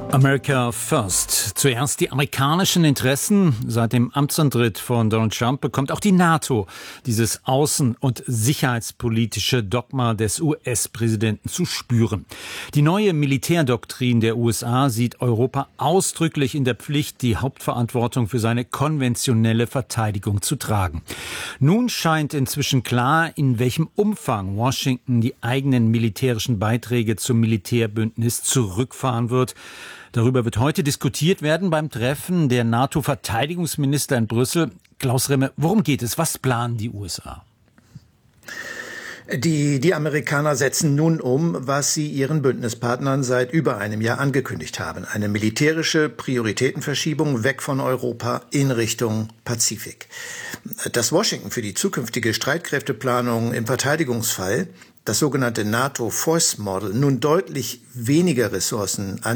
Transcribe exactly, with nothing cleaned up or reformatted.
America First. Zuerst die amerikanischen Interessen. Seit dem Amtsantritt von Donald Trump bekommt auch die NATO dieses außen- und sicherheitspolitische Dogma des U S-Präsidenten zu spüren. Die neue Militärdoktrin der U S A sieht Europa ausdrücklich in der Pflicht, die Hauptverantwortung für seine konventionelle Verteidigung zu tragen. Nun scheint inzwischen klar, in welchem Umfang Washington die eigenen militärischen Beiträge zum Militärbündnis zurückfahren wird. Darüber wird heute diskutiert werden beim Treffen der NATO-Verteidigungsminister in Brüssel. Klaus Remme, worum geht es? Was planen die U S A? Die, die Amerikaner setzen nun um, was sie ihren Bündnispartnern seit über einem Jahr angekündigt haben. Eine militärische Prioritätenverschiebung weg von Europa in Richtung Pazifik. Dass Washington für die zukünftige Streitkräfteplanung im Verteidigungsfall, das sogenannte NATO Force Model, nun deutlich weniger Ressourcen